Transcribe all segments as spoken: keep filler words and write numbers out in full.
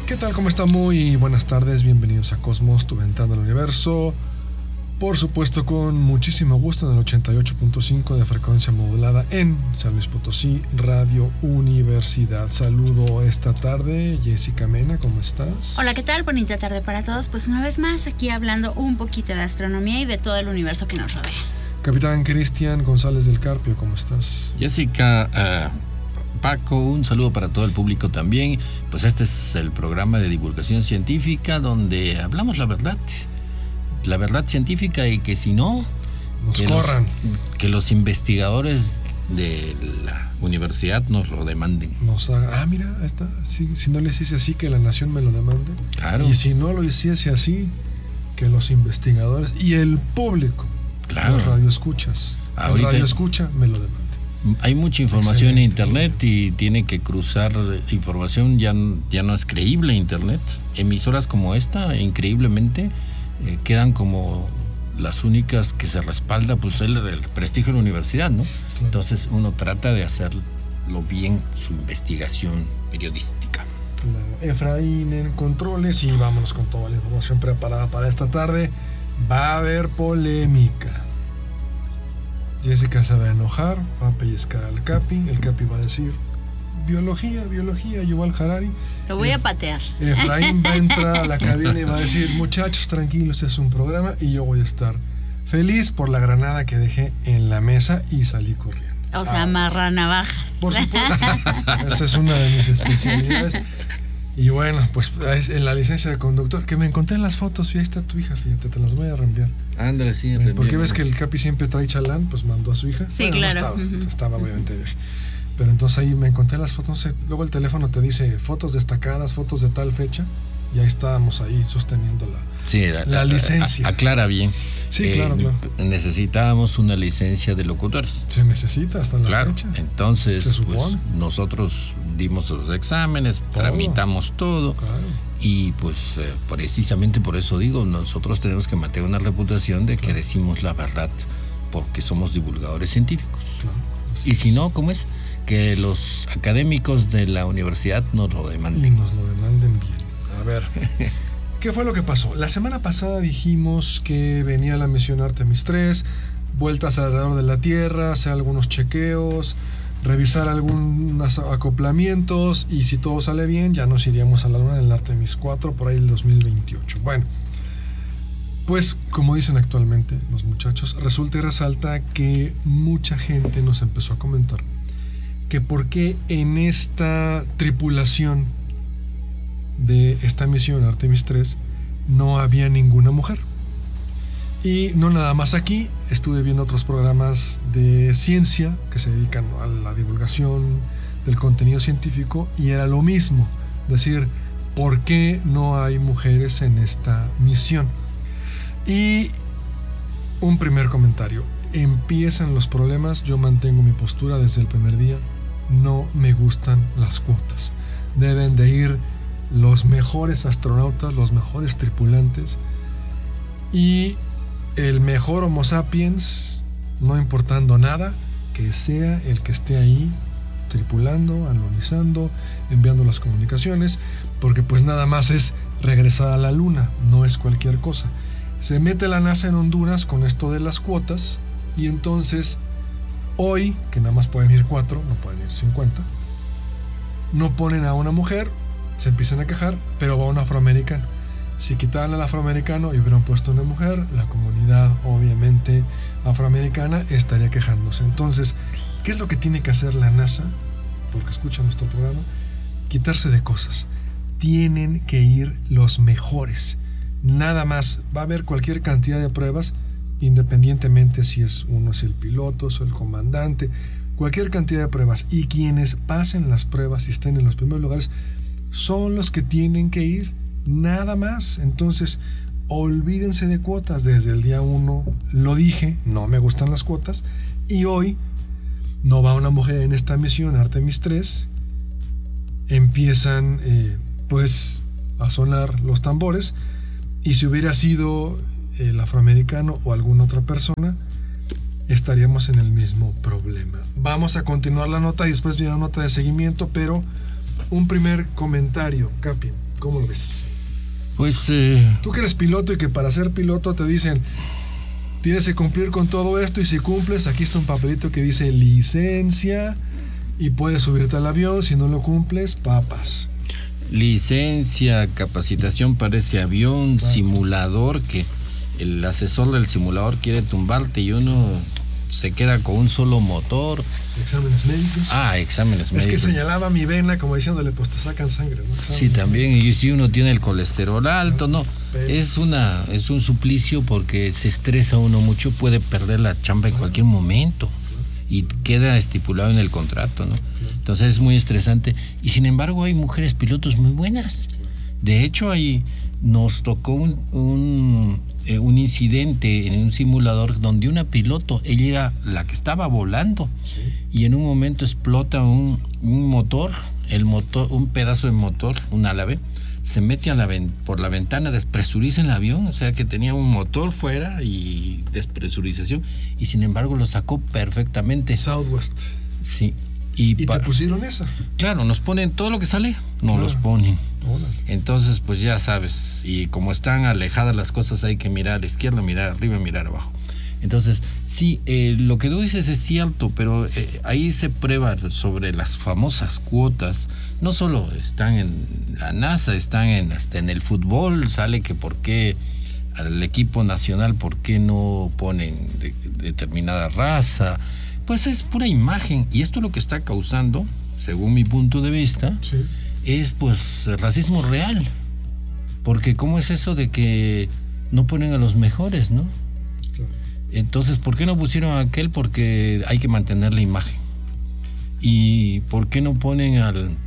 ¿Qué tal? ¿Cómo está? Muy buenas tardes, bienvenidos a Cosmos, tu ventana al universo. Por supuesto, con muchísimo gusto en el ochenta y ocho punto cinco de frecuencia modulada en San Luis Potosí, Radio Universidad. Saludo esta tarde, Jessica Mena, ¿cómo estás? Hola, ¿qué tal? Bonita tarde para todos. Pues una vez más aquí hablando un poquito de astronomía y de todo el universo que nos rodea. Capitán Cristian González del Carpio, ¿cómo estás? Jessica, uh, Paco, un saludo para todo el público también. Pues este es el programa de divulgación científica donde hablamos la verdad. La verdad científica y que si no, nos que corran. Los, que los investigadores de la universidad nos lo demanden. Nos haga, ah, mira, ahí está. Sí, si no les hice así, que la nación me lo demande. Claro. Y si no lo hiciese así, que los investigadores y el público, claro, los radioescuchas, el radioescucha me lo demande. Hay mucha información Excelente, en internet y tiene que cruzar información, ya, ya no es creíble internet. Emisoras como esta, increíblemente, eh, quedan como las únicas que se respalda pues el, el prestigio de la universidad, ¿no? Claro. Entonces uno trata de hacerlo bien, su investigación periodística. Claro. Efraín en controles y vámonos con toda la información preparada para esta tarde. Va a haber polémica. Jessica se va a enojar, va a pellizcar al Capi, el Capi va a decir biología, biología, Yuval Harari. Lo voy a patear. Efraín va a entrar a la cabina y va a decir, muchachos, tranquilos, es un programa, y yo voy a estar feliz por la granada que dejé en la mesa y salí corriendo. O sea, ah, amarrar navajas. Por supuesto, esa es una de mis especialidades. Y bueno, pues en la licencia de conductor, que me encontré en las fotos y ahí está tu hija, fíjate, te las voy a reenviar. Ándale, sí. Eh, porque ves que el Capi siempre trae chalán, pues mandó a su hija. Sí, bueno, claro. No estaba, uh-huh. estaba obviamente de viaje. Pero entonces ahí me encontré las fotos, no sé, luego el teléfono te dice fotos destacadas, fotos de tal fecha, y ahí estábamos ahí sosteniendo la, sí, la, la licencia. A, aclara bien. Sí, eh, claro, claro. Necesitábamos una licencia de locutores. Se necesita hasta la claro, fecha. Entonces, se supone. Pues, nosotros dimos los exámenes, todo. tramitamos todo. Claro. Y pues eh, precisamente por eso digo, nosotros tenemos que mantener una reputación de claro. que decimos la verdad, porque somos divulgadores científicos. Claro, y es. si no, ¿cómo es? Que los académicos de la universidad nos lo demanden. Y nos lo demanden bien. A ver, ¿qué fue lo que pasó? La semana pasada dijimos que venía la misión Artemis tres, vueltas alrededor de la Tierra, hacer algunos chequeos, revisar algunos acoplamientos, y si todo sale bien, ya nos iríamos a la Luna en el Artemis cuatro por ahí el dos mil veintiocho. Bueno, pues como dicen actualmente los muchachos, resulta y resalta que mucha gente nos empezó a comentar que por qué en esta tripulación de esta misión Artemis tres no había ninguna mujer. Y no nada más aquí, estuve viendo otros programas de ciencia que se dedican a la divulgación del contenido científico y era lo mismo, decir, ¿por qué no hay mujeres en esta misión? Y un primer comentario, empiezan los problemas, yo mantengo mi postura desde el primer día, no me gustan las cuotas, deben de ir los mejores astronautas, los mejores tripulantes y el mejor Homo sapiens, no importando nada, que sea el que esté ahí tripulando, alunizando, enviando las comunicaciones, porque pues nada más es regresar a la Luna, no es cualquier cosa. Se mete la NASA en Honduras con esto de las cuotas y entonces hoy, que nada más pueden ir cuatro, no pueden ir cincuenta, no ponen a una mujer, se empiezan a quejar, pero va un afroamericano. Si quitaran al afroamericano y hubieran puesto una mujer, la comunidad obviamente afroamericana estaría quejándose. Entonces, ¿qué es lo que tiene que hacer la NASA? Porque escucha nuestro programa, quitarse de cosas. Tienen que ir los mejores. Nada más, va a haber cualquier cantidad de pruebas, independientemente si es uno es el piloto, o el comandante, cualquier cantidad de pruebas. Y quienes pasen las pruebas y estén en los primeros lugares son los que tienen que ir. Nada más. Entonces, olvídense de cuotas. Desde el día uno lo dije, no me gustan las cuotas. Y hoy no va una mujer en esta misión Artemis tres. Empiezan eh, pues a sonar los tambores. Y si hubiera sido el afroamericano o alguna otra persona, estaríamos en el mismo problema. Vamos a continuar la nota y después viene una nota de seguimiento, pero un primer comentario, Capi. ¿Cómo lo ves? Pues... Eh, Tú que eres piloto y que para ser piloto te dicen, tienes que cumplir con todo esto y si cumples, aquí está un papelito que dice licencia y puedes subirte al avión, si no lo cumples, papas. Licencia, capacitación para ese avión, Claro. simulador, que el asesor del simulador quiere tumbarte y uno se queda con un solo motor. Exámenes médicos. Ah, exámenes es médicos. que señalaba mi vena como diciéndole, pues te sacan sangre, ¿no? Exámenes Sí, también, médicos. y si uno tiene el colesterol alto, no, Pero- es una, es un suplicio porque se estresa uno mucho, puede perder la chamba en cualquier momento y queda estipulado en el contrato, ¿no? Entonces es muy estresante y sin embargo hay mujeres pilotos muy buenas. De hecho, ahí nos tocó un, un, eh, un incidente en un simulador donde una piloto, ella era la que estaba volando Sí. y en un momento explota un, un motor, el motor, un pedazo de motor, un álave, se mete a la ven- por la ventana, despresuriza el avión, o sea que tenía un motor fuera y despresurización, y sin embargo lo sacó perfectamente. Southwest. Sí. Y, ¿Y pa- te pusieron esa? claro, nos ponen todo lo que sale, no Claro. los ponen. Órale. Entonces, pues ya sabes, y como están alejadas las cosas, hay que mirar a la izquierda, mirar arriba, mirar abajo. Entonces, sí, eh, lo que tú dices es cierto, pero eh, ahí se prueba sobre las famosas cuotas. No solo están en la NASA, están en, hasta en el fútbol, sale que por qué al equipo nacional, por qué no ponen de- determinada raza. Pues es pura imagen, y esto lo que está causando, según mi punto de vista, Sí. es pues racismo real. Porque ¿cómo es eso de que no ponen a los mejores, no? Claro. Entonces, ¿por qué no pusieron a aquel? Porque hay que mantener la imagen. ¿Y por qué no ponen al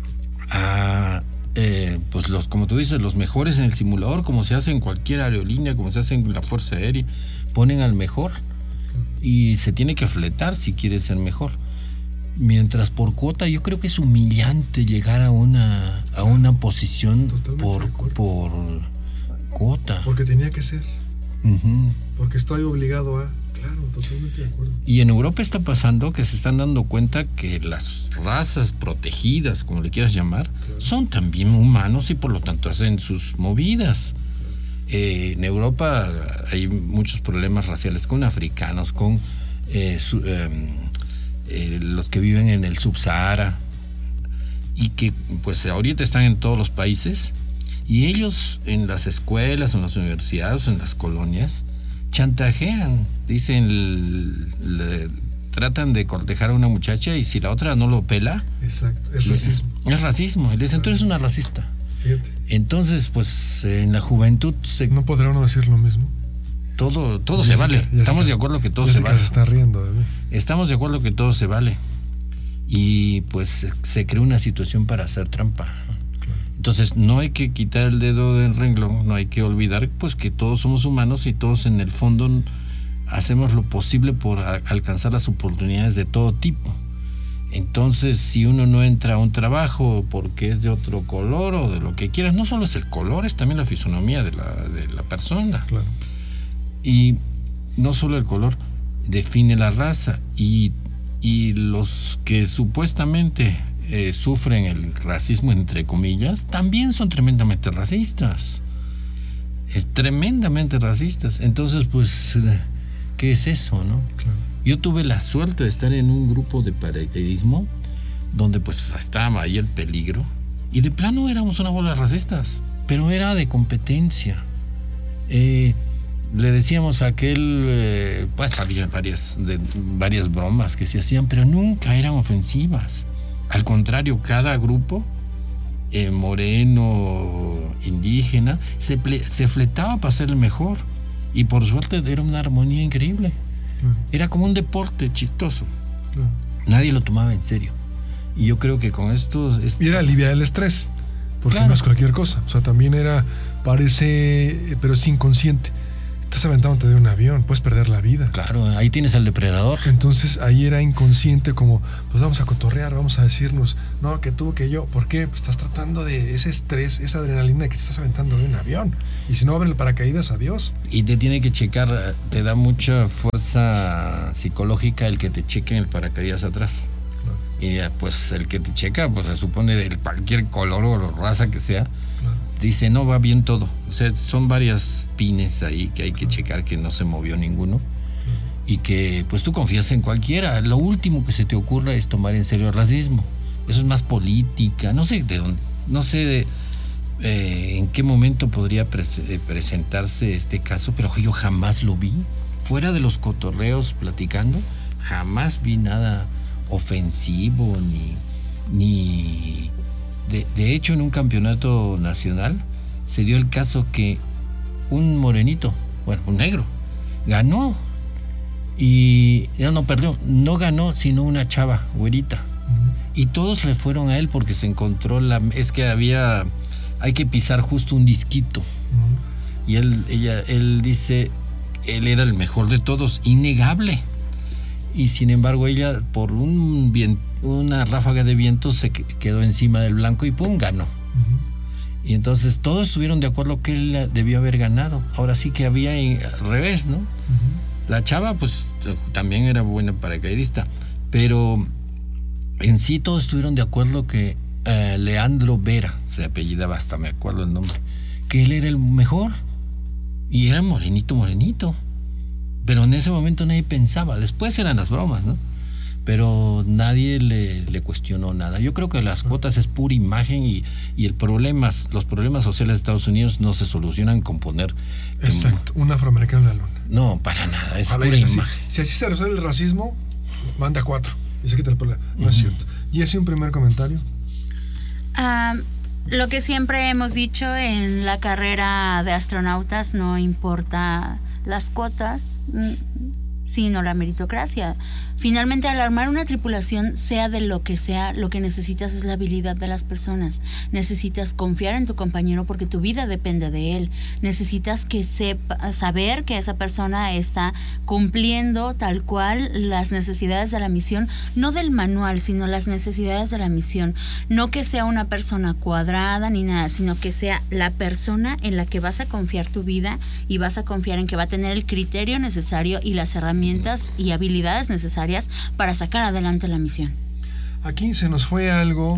a eh, pues los, como tú dices, los mejores en el simulador, como se hace en cualquier aerolínea, como se hace en la Fuerza Aérea? Ponen al mejor y se tiene que fletar si quiere ser mejor. Mientras por cuota, yo creo que es humillante llegar a una a una posición Totalmente por de acuerdo. por cuota. Porque tenía que ser. Ujú. Porque estoy obligado a. Claro, totalmente de acuerdo. Y en Europa está pasando que se están dando cuenta que las razas protegidas, como le quieras llamar, Claro. son también humanos y por lo tanto hacen sus movidas. Eh, en Europa hay muchos problemas raciales con africanos, con eh, su- eh, eh, los que viven en el subsahara y que pues ahorita están en todos los países y ellos en las escuelas, en las universidades, en las colonias chantajean, dicen, le, tratan de cortejar a una muchacha y si la otra no lo pela, Exacto. Es racismo. es racismo, y le dicen tú eres una racista. Fíjate. Entonces, pues en la juventud se, ¿No podrá uno decir lo mismo? todo, todo se Jessica- vale. Jessica- Estamos de acuerdo que todo se Jessica vale. se está riendo de mí. Estamos de acuerdo que todo se vale. Y pues se- se crea una situación para hacer trampa. Entonces no hay que quitar el dedo del renglón, no hay que olvidar pues que todos somos humanos y todos en el fondo hacemos lo posible por a- alcanzar las oportunidades de todo tipo. Entonces, si uno no entra a un trabajo porque es de otro color o de lo que quieras, no solo es el color, es también la fisonomía de la, de la persona. Claro. Y no solo el color, define la raza. Y, y los que supuestamente eh, sufren el racismo, entre comillas, también son tremendamente racistas. Eh, tremendamente racistas. Entonces, pues, eh, ¿qué es eso, no? Claro. Yo tuve la suerte de estar en un grupo de paracaidismo donde pues estaba ahí el peligro y de plano éramos una bola de racistas, pero era de competencia. Eh, le decíamos a aquel, eh, pues había varias, de, varias bromas que se hacían, pero nunca eran ofensivas. Al contrario, cada grupo, eh, moreno, indígena, se, ple- se fletaba para ser el mejor y por suerte era una armonía increíble. Claro. Era como un deporte chistoso. Claro. Nadie lo tomaba en serio. Y yo creo que con esto... Es... Y era aliviar el estrés. Porque Claro. no es cualquier cosa. O sea, también era, parece, pero es inconsciente. Estás aventándote de un avión, puedes perder la vida. Claro, ahí tienes al depredador. Entonces ahí era inconsciente como, pues vamos a cotorrear, vamos a decirnos, no, que tú, que yo. ¿Por qué? Pues estás tratando de ese estrés, esa adrenalina de que te estás aventando de un avión. Y si no abren el paracaídas, adiós. Y te tiene que checar, te da mucha fuerza psicológica el que te chequen el paracaídas atrás. Claro. Y ya, pues el que te checa, pues se supone de cualquier color o raza que sea, Claro. dice, no, va bien todo. O sea, son varias pines ahí que hay que checar que no se movió ninguno. Y que pues tú confías en cualquiera. Lo último que se te ocurra es tomar en serio el racismo. Eso es más política. No sé de dónde, no sé de, eh, en qué momento podría pre- presentarse este caso, pero yo jamás lo vi. Fuera de los cotorreos platicando, jamás vi nada ofensivo ni... ni de, de hecho, en un campeonato nacional se dio el caso que un morenito, bueno, un negro, ganó. Y no, no, perdón, no ganó, sino una chava, güerita. Uh-huh. Y todos le fueron a él porque se encontró la... Es que había... Hay que pisar justo un disquito. Uh-huh. Y él, ella, él dice... Él era el mejor de todos, innegable. Y sin embargo ella, por un bien, una ráfaga de viento, se quedó encima del blanco y ¡pum! Ganó. Uh-huh. Y entonces todos estuvieron de acuerdo que él debió haber ganado. Ahora sí que había al revés, ¿no? Uh-huh. La chava, pues, también era buena paracaidista, pero en sí todos estuvieron de acuerdo que eh, Leandro Vera, se apellidaba, hasta me acuerdo el nombre, que él era el mejor, y era morenito, morenito. Pero en ese momento nadie pensaba, después eran las bromas, ¿no? Pero nadie le, le cuestionó nada. Yo creo que las cuotas es pura imagen y, y el problema, los problemas sociales de Estados Unidos no se solucionan con poner... Exacto, un afroamericano en la luna. No, para nada, es Ojalá pura así, imagen. Si así se resuelve el racismo, manda cuatro y se quita el problema. No uh-huh. es cierto. ¿Y ese un primer comentario? Um, lo que siempre hemos dicho en la carrera de astronautas, no importa las cuotas, sino la meritocracia. Finalmente, al armar una tripulación, sea de lo que sea, lo que necesitas es la habilidad de las personas. Necesitas confiar en tu compañero porque tu vida depende de él. Necesitas que sepa, saber que esa persona está cumpliendo tal cual las necesidades de la misión, no del manual, sino las necesidades de la misión. No que sea una persona cuadrada ni nada, sino que sea la persona en la que vas a confiar tu vida y vas a confiar en que va a tener el criterio necesario y las herramientas y habilidades necesarias para sacar adelante la misión. Aquí se nos fue algo,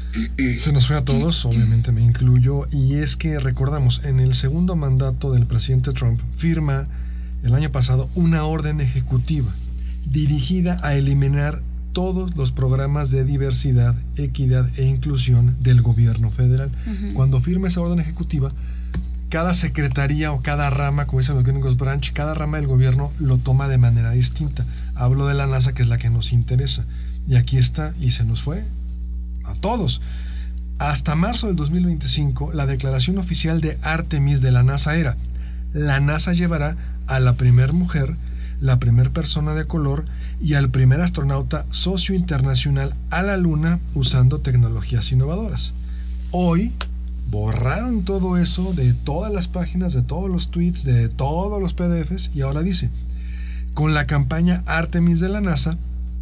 se nos fue a todos, obviamente me incluyo, y es que recordamos, en el segundo mandato del presidente Trump firma el año pasado una orden ejecutiva dirigida a eliminar todos los programas de diversidad, equidad e inclusión del gobierno federal. Uh-huh. Cuando firma esa orden ejecutiva, cada secretaría o cada rama, como dicen los gringos branch, cada rama del gobierno lo toma de manera distinta. Hablo de la NASA, que es la que nos interesa. Y aquí está, y se nos fue a todos. Hasta marzo del dos mil veinticinco, la declaración oficial de Artemis de la NASA era: la NASA llevará a la primer mujer, la primer persona de color y al primer astronauta socio internacional a la Luna usando tecnologías innovadoras. Hoy borraron todo eso de todas las páginas, de todos los tweets, de todos los P D Fs, y ahora dice: con la campaña Artemis de la NASA,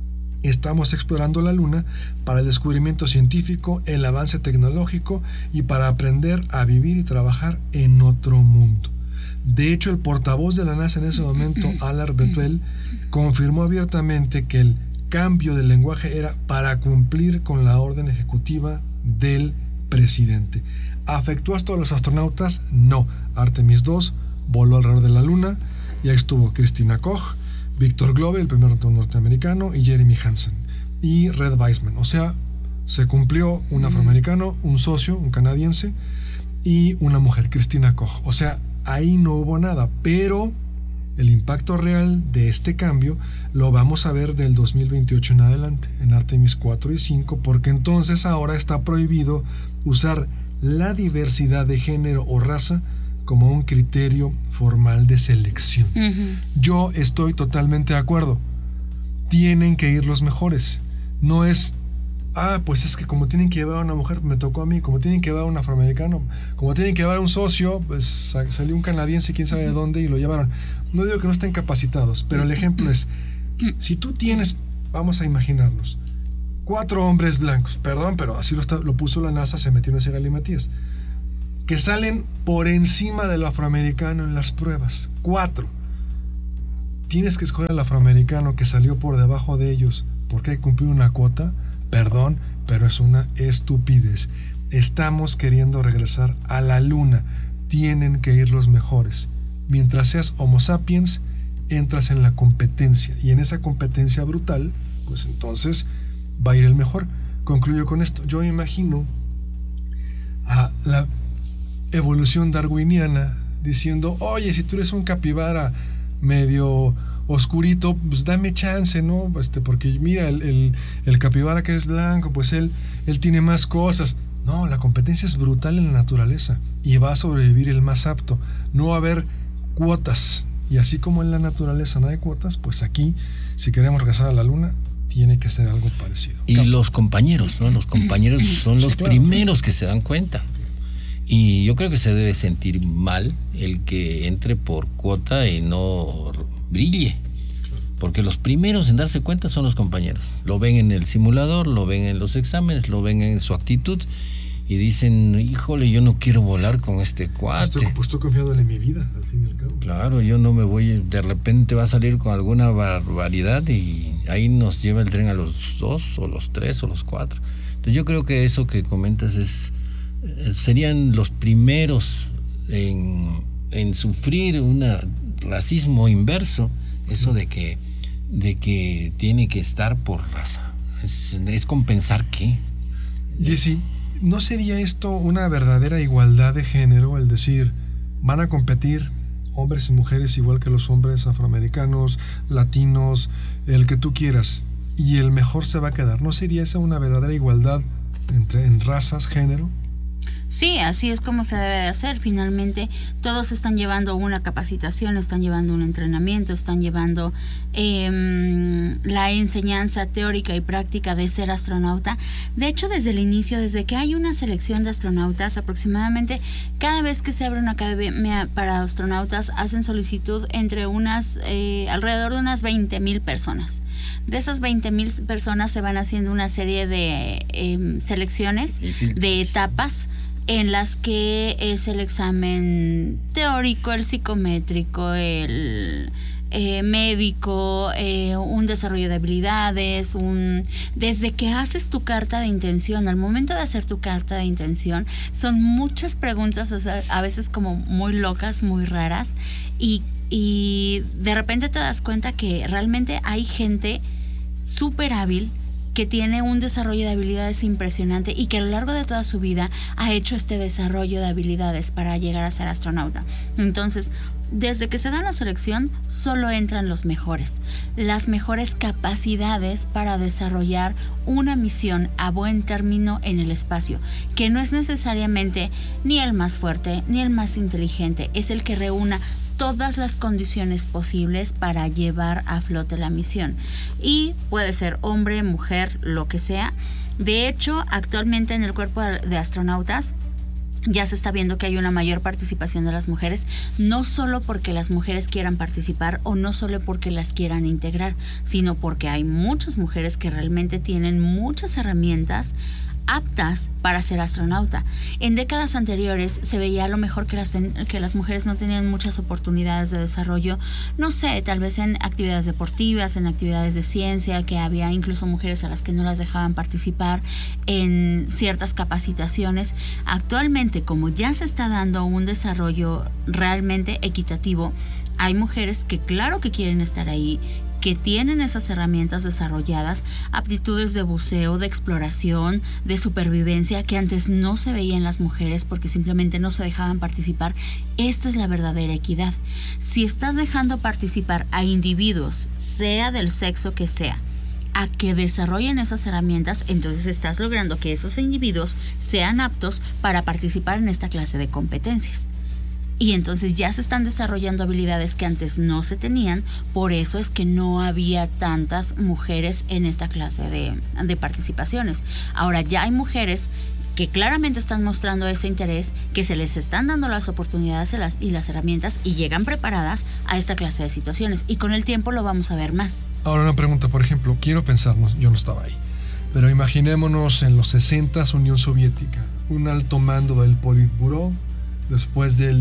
estamos explorando la Luna para el descubrimiento científico, el avance tecnológico y para aprender a vivir y trabajar en otro mundo. De hecho, el portavoz de la NASA en ese momento, Allard Bethuel, confirmó abiertamente que el cambio del lenguaje era para cumplir con la orden ejecutiva del presidente. ¿Afectó a todos los astronautas? No. Artemis dos voló alrededor de la Luna y ahí estuvo Christina Koch, Victor Glover, el primer norteamericano, y Jeremy Hansen y Red Weissman. O sea, se cumplió un afroamericano, un socio, un canadiense y una mujer, Christina Koch. O sea, ahí no hubo nada, pero el impacto real de este cambio lo vamos a ver del dos mil veintiocho en adelante, en Artemis cuatro y cinco, porque entonces ahora está prohibido usar la diversidad de género o raza como un criterio formal de selección. Uh-huh. Yo estoy totalmente de acuerdo. Tienen que ir los mejores. No es, ah, pues es que como tienen que llevar a una mujer, me tocó a mí, como tienen que llevar a un afroamericano, como tienen que llevar a un socio, pues salió un canadiense, quién sabe de dónde, y lo llevaron. No digo que no estén capacitados, pero el ejemplo es, si tú tienes, vamos a imaginarnos, cuatro hombres blancos, perdón, pero así lo, está, lo puso la NASA, se metió en ese galimatías, que salen por encima de lo afroamericano en las pruebas. Cuatro. Tienes que escoger al afroamericano que salió por debajo de ellos porque hay que cumplir una cuota. Perdón, pero es una estupidez. Estamos queriendo regresar a la luna. Tienen que ir los mejores. Mientras seas Homo sapiens, entras en la competencia. Y en esa competencia brutal, pues entonces va a ir el mejor. Concluyo con esto. Yo imagino a la evolución darwiniana diciendo, oye, si tú eres un capibara medio oscurito, pues dame chance, ¿no? Este, porque mira, el, el, el capibara que es blanco, pues él, él tiene más cosas. No, la competencia es brutal en la naturaleza y va a sobrevivir el más apto. No va a haber cuotas. Y así como en la naturaleza no hay cuotas, pues aquí, si queremos regresar a la luna, tiene que ser algo parecido. Y Campo. Los compañeros, ¿no? Los compañeros son los sí, claro, primeros que se dan cuenta. Y yo creo que se debe sentir mal el que entre por cuota y no brille. Porque los primeros en darse cuenta son los compañeros. Lo ven en el simulador, lo ven en los exámenes, lo ven en su actitud y dicen, híjole, yo no quiero volar con este cuate. Estoy, pues estoy confiando en mi vida, al fin y al cabo. Claro, yo no me voy, de repente va a salir con alguna barbaridad y ahí nos lleva el tren a los dos o los tres o los cuatro. Entonces yo creo que eso que comentas es serían los primeros en, en sufrir un racismo inverso, eso de que de que tiene que estar por raza. Es, es compensar qué. Jessy, ¿no sería esto una verdadera igualdad de género? El decir, van a competir hombres y mujeres igual que los hombres afroamericanos, latinos, el que tú quieras, y el mejor se va a quedar. ¿No sería esa una verdadera igualdad entre en razas, género? Sí, así es como se debe de hacer. Finalmente, todos están llevando una capacitación, están llevando un entrenamiento, están llevando eh, la enseñanza teórica y práctica de ser astronauta. De hecho, desde el inicio, desde que hay una selección de astronautas, aproximadamente cada vez que se abre una academia para astronautas, hacen solicitud entre unas, eh, alrededor de unas veinte mil personas. De esas veinte mil personas se van haciendo una serie de eh, selecciones, de etapas, en las que es el examen teórico, el psicométrico, el eh, médico, eh, un desarrollo de habilidades, un desde que haces tu carta de intención, al momento de hacer tu carta de intención, son muchas preguntas, a veces como muy locas, muy raras, y, y de repente te das cuenta que realmente hay gente súper hábil que tiene un desarrollo de habilidades impresionante y que a lo largo de toda su vida ha hecho este desarrollo de habilidades para llegar a ser astronauta. Entonces, desde que se da la selección, solo entran los mejores, las mejores capacidades para desarrollar una misión a buen término en el espacio, que no es necesariamente ni el más fuerte ni el más inteligente, es el que reúna todas las condiciones posibles para llevar a flote la misión. Y puede ser hombre, mujer, lo que sea. De hecho, actualmente en el cuerpo de astronautas ya se está viendo que hay una mayor participación de las mujeres, no solo porque las mujeres quieran participar o no solo porque las quieran integrar, sino porque hay muchas mujeres que realmente tienen muchas herramientas aptas para ser astronauta. En décadas anteriores se veía a lo mejor que las, ten, que las mujeres no tenían muchas oportunidades de desarrollo, no sé, tal vez en actividades deportivas, en actividades de ciencia, que había incluso mujeres a las que no las dejaban participar en ciertas capacitaciones. Actualmente, como ya se está dando un desarrollo realmente equitativo, hay mujeres que claro que quieren estar ahí, que tienen esas herramientas desarrolladas, aptitudes de buceo, de exploración, de supervivencia, que antes no se veía en las mujeres porque simplemente no se dejaban participar. Esta es la verdadera equidad. Si estás dejando participar a individuos, sea del sexo que sea, a que desarrollen esas herramientas, entonces estás logrando que esos individuos sean aptos para participar en esta clase de competencias. Y entonces ya se están desarrollando habilidades que antes no se tenían, por eso es que no había tantas mujeres en esta clase de, de participaciones. Ahora ya hay mujeres que claramente están mostrando ese interés, que se les están dando las oportunidades y las, y las herramientas y llegan preparadas a esta clase de situaciones. Y con el tiempo lo vamos a ver más. Ahora una pregunta, por ejemplo, quiero pensarnos, yo no estaba ahí, pero imaginémonos en los sesentas, Unión Soviética, un alto mando del Politburó, después del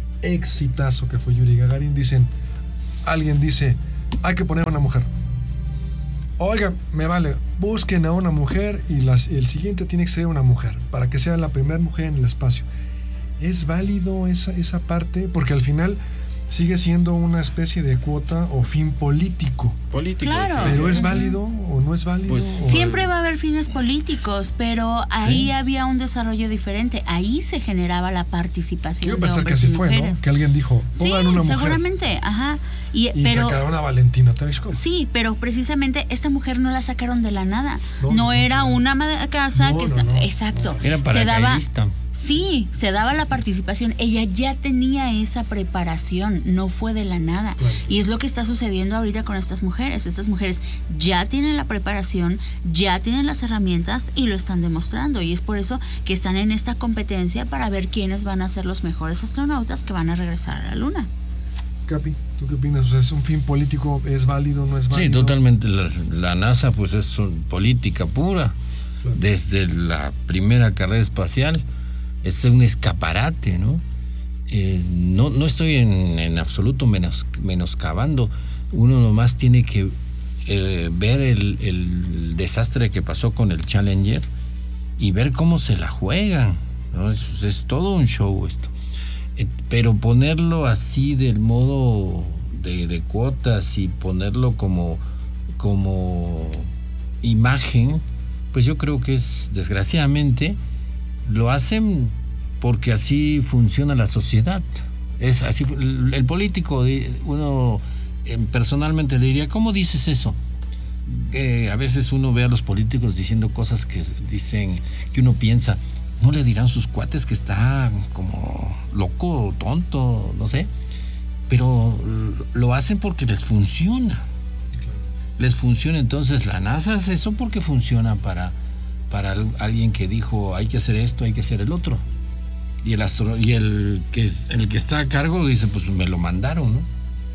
exitazo que fue Yuri Gagarin, dicen, alguien dice, hay que poner a una mujer. Oiga, me vale, busquen a una mujer y las, el siguiente tiene que ser una mujer, para que sea la primera mujer en el espacio. ¿Es válido esa, esa parte? Porque al final sigue siendo una especie de cuota o fin político. Político. Claro. Sí. ¿Pero es válido o no es válido? Pues, ¿O Siempre va a haber fines políticos, pero ahí Sí. había un desarrollo diferente. Ahí se generaba la participación quiero de pensar que hombres así y fue, mujeres. ¿no? Que alguien dijo, Sí, pongan una mujer. seguramente, ajá. Y, Y pero sacaron a Valentina Tereshkova. sí, pero precisamente esta mujer no la sacaron de la nada. No, No, no, era no. una ama de casa No, que no, está, no. exacto. Era Se daba, paracaidista. sí, se daba la participación. Ella ya tenía esa preparación, no fue de la nada. Claro. Y es lo que está sucediendo ahorita con estas mujeres. Estas mujeres ya tienen la preparación, ya tienen las herramientas y lo están demostrando. Y es por eso que están en esta competencia para ver quiénes van a ser los mejores astronautas que van a regresar a la Luna. Capi, ¿tú qué opinas? O sea, ¿es un fin político? ¿Es válido? ¿No es válido? Sí, totalmente. La, la NASA pues es un- política pura. Claro. Desde la primera carrera espacial es un escaparate, ¿no? Eh, no, no estoy en, en absoluto menos, menoscabando. Uno nomás tiene que eh, ver el, el desastre que pasó con el Challenger y ver cómo se la juegan, ¿no? Es, es todo un show esto. Eh, pero ponerlo así del modo de, de cuotas y ponerlo como, como imagen, pues yo creo que es, desgraciadamente, lo hacen porque así funciona la sociedad. Es así, el, el político, uno eh, personalmente le diría, ¿cómo dices eso? Eh, a veces uno ve a los políticos diciendo cosas que dicen, que uno piensa, ¿no le dirán sus cuates que está como loco, tonto, no sé? Pero lo hacen porque les funciona. Les funciona. Entonces la NASA hace eso porque funciona para, para alguien que dijo hay que hacer esto, hay que hacer el otro. Y el astro, y el que es, el que está a cargo dice, pues me lo mandaron, ¿no?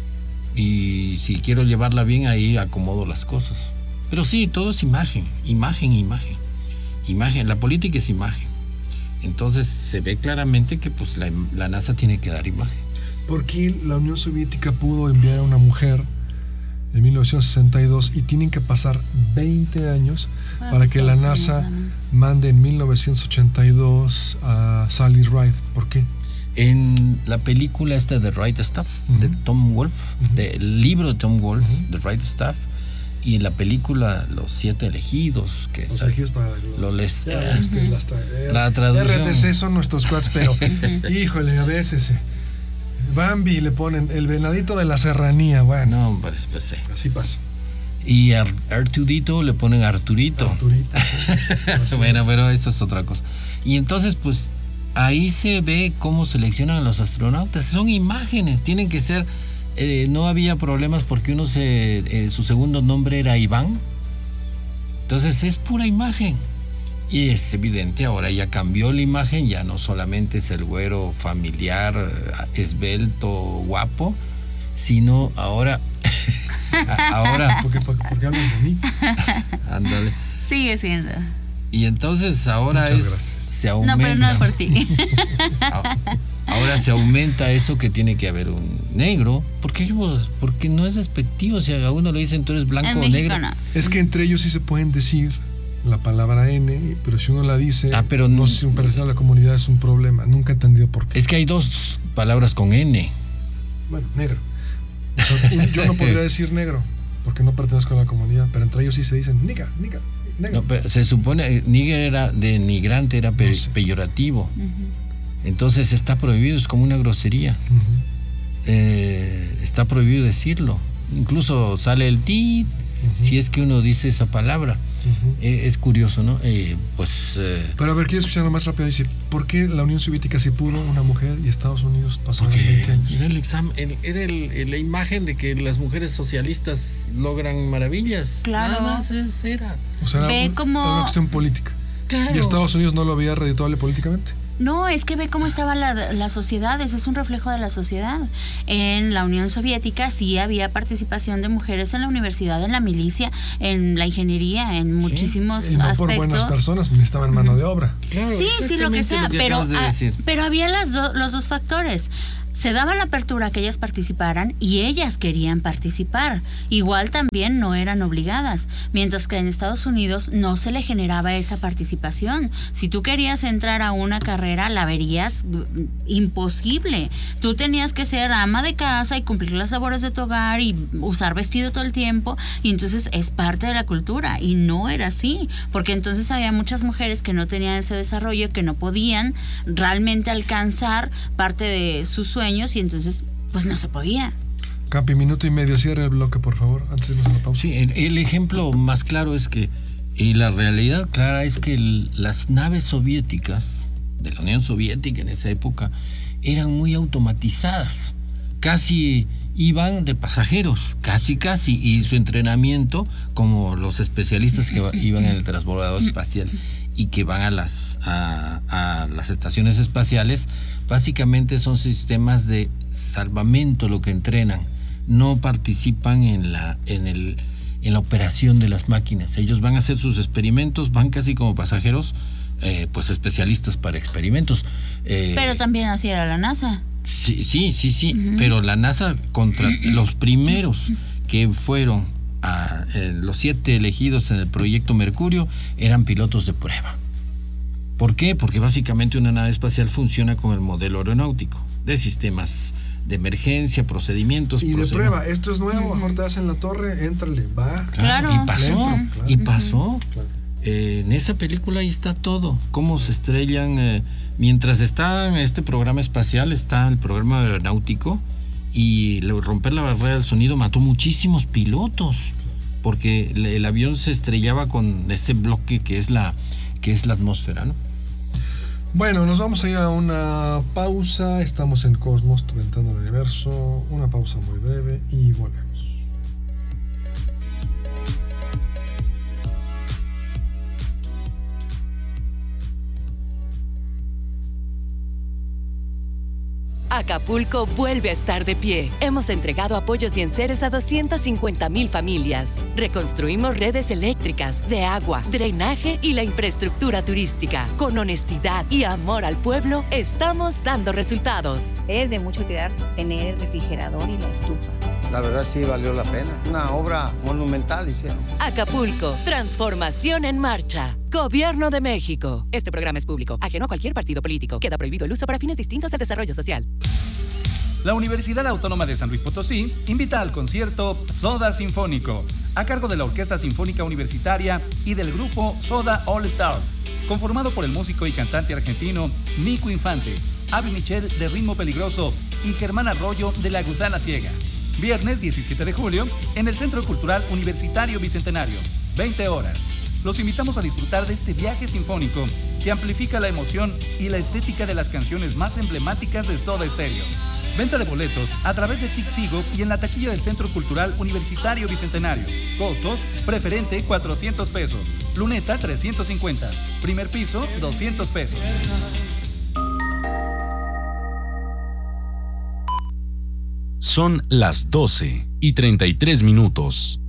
Y si quiero llevarla bien, ahí acomodo las cosas. Pero sí, todo es imagen, imagen, imagen. Imagen, la política es imagen. Entonces se ve claramente que pues la, la NASA tiene que dar imagen. ¿Por qué la Unión Soviética pudo enviar a una mujer en mil novecientos sesenta y dos y tienen que pasar veinte años Ah, para pues que la Estados Unidos NASA también. mande en mil novecientos ochenta y dos a Sally Ride? ¿Por qué? En la película esta de The Right Stuff, Uh-huh. de Tom Wolfe, Uh-huh. del libro de Tom Wolfe, Uh-huh. The Right Stuff, y en la película Los Siete Elegidos, que Los es- elegidos para lo les, Ya, eh, este, las tra- la traducción. R T C son nuestros cuads, pero híjole, a veces eh, Bambi le ponen el venadito de la serranía, bueno, no, pues, pues sí. así pasa. Y a Arturito le ponen Arturito. Arturito, sí. Así Bueno, es. pero eso es otra cosa. Y entonces, pues, ahí se ve cómo seleccionan a los astronautas. Son imágenes, tienen que ser. Eh, no había problemas porque uno se. Eh, su segundo nombre era Iván. Entonces es pura imagen. Y es evidente, ahora ya cambió la imagen, ya no solamente es el güero familiar, esbelto, guapo, sino ahora. ahora. ¿Por qué, por, por qué hablan de mí? Ándale. Sigue siendo. Y entonces ahora Muchas es. gracias. Se No, aumenta. pero no por ti. Ahora se aumenta eso que tiene que haber un negro. ¿Por qué? Porque no es despectivo. Si a uno le dicen tú eres blanco En o México negro. no. Es que entre ellos sí se pueden decir la palabra N, pero si uno la dice, Ah, pero no no- si pertenece a la comunidad es un problema. Nunca he entendido por qué. Es que hay dos palabras con N. Bueno, negro. O sea, un- yo no podría decir negro porque no pertenezco a la comunidad, pero entre ellos sí se dicen niga, niga, negro. No, pero se supone nigger era de nigrante, era pe- No sé. peyorativo. Entonces está prohibido, es como una grosería. Ujú. Eh, está prohibido decirlo. Incluso sale el ti si es que uno dice esa palabra. Ujú. Eh, es curioso, ¿no? Eh, pues eh, Pero a ver, quiero escucharlo más rápido. Dice, ¿por qué la Unión Soviética sí pudo una mujer y Estados Unidos pasaron porque veinte años? era el examen, el- era el- el- la imagen de que las mujeres socialistas logran maravillas. Claro. Nada más es- era. O sea, era, Ve un- como- era una cuestión política. Claro. ¿Y Estados Unidos no lo veía redituable políticamente? No, es que ve cómo estaba la, la sociedad, ese es un reflejo de la sociedad. En la Unión Soviética sí había participación de mujeres en la universidad, en la milicia, en la ingeniería, en muchísimos Y no aspectos. por buenas personas, necesitaban mano de obra. Claro, Sí, sí, lo que exactamente sea, que pero, acabas de ah, decir. pero había las do- los dos factores. se daba la apertura a que ellas participaran y ellas querían participar. Igual también no eran obligadas, mientras que en Estados Unidos no se le generaba esa participación. Si tú querías entrar a una carrera, la verías imposible. Tú tenías que ser ama de casa y cumplir las labores de tu hogar y usar vestido todo el tiempo, y entonces es parte de la cultura, y no era así, porque entonces había muchas mujeres que no tenían ese desarrollo, que no podían realmente alcanzar parte de sus sueños, y entonces pues no se podía. Campi, minuto y medio, cierra el bloque, por favor, antes de irnos a la pausa. Sí, el, el ejemplo más claro es que, y la realidad clara es que el, las naves soviéticas de la Unión Soviética en esa época eran muy automatizadas, casi iban de pasajeros, casi casi, y su entrenamiento, como los especialistas que iban en el transbordador espacial y que van a las, a, a las estaciones espaciales, básicamente son sistemas de salvamento lo que entrenan. No participan en la, en el, en la operación de las máquinas. Ellos van a hacer sus experimentos, van casi como pasajeros, eh, pues especialistas para experimentos. Eh, Pero también así era la NASA. Sí, sí, sí, sí. Uh-huh. Pero la NASA, contra los primeros que fueron a, eh, los siete elegidos en el proyecto Mercurio, eran pilotos de prueba. ¿Por qué? Porque básicamente una nave espacial funciona con el modelo aeronáutico de sistemas de emergencia, procedimientos. Y de prueba, esto es nuevo, mejor te das en la torre, éntrale, va. Claro, claro. Y pasó, Entro, claro. y pasó. Claro. Eh, en esa película ahí está todo, cómo se estrellan. Eh, mientras está en este programa espacial, está el programa aeronáutico, y romper la barrera del sonido mató muchísimos pilotos, porque el, el avión se estrellaba con ese bloque que es la, que es la atmósfera, ¿no? Bueno, nos vamos a ir a una pausa. Estamos en Cosmos, tu ventana al universo. Una pausa muy breve y volvemos. Acapulco vuelve a estar de pie. Hemos entregado apoyos y enseres a doscientas cincuenta mil familias. Reconstruimos redes eléctricas, de agua, drenaje y la infraestructura turística. Con honestidad y amor al pueblo, estamos dando resultados. Es de mucha utilidad tener el refrigerador y la estufa. La verdad sí valió la pena. Una obra monumental hicieron. Acapulco, transformación en marcha. Gobierno de México. Este programa es público, ajeno a cualquier partido político. Queda prohibido el uso para fines distintos del desarrollo social. La Universidad Autónoma de San Luis Potosí invita al concierto Soda Sinfónico, a cargo de la Orquesta Sinfónica Universitaria y del grupo Soda All Stars, conformado por el músico y cantante argentino Nico Infante, Avi Michel de Ritmo Peligroso y Germán Arroyo de La Gusana Ciega. Viernes diecisiete de julio, en el Centro Cultural Universitario Bicentenario, veinte horas. Los invitamos a disfrutar de este viaje sinfónico que amplifica la emoción y la estética de las canciones más emblemáticas de Soda Stereo. Venta de boletos a través de Tixigo y en la taquilla del Centro Cultural Universitario Bicentenario. Costos: preferente cuatrocientos pesos, luneta trescientos cincuenta, primer piso doscientos pesos. Son las doce y treinta y tres minutos.